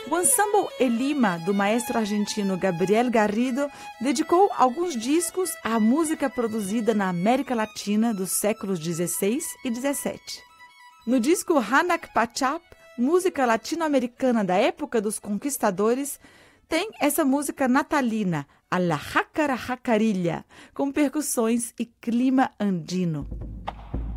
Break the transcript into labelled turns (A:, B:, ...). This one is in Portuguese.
A: O Ensemble Elima, do maestro argentino Gabriel Garrido, dedicou alguns discos à música produzida na América Latina dos séculos XVI e XVII. No disco Hanak Pachap, música latino-americana da época dos conquistadores, tem essa música natalina, a La Jácara Jacarilha, com percussões e clima andino.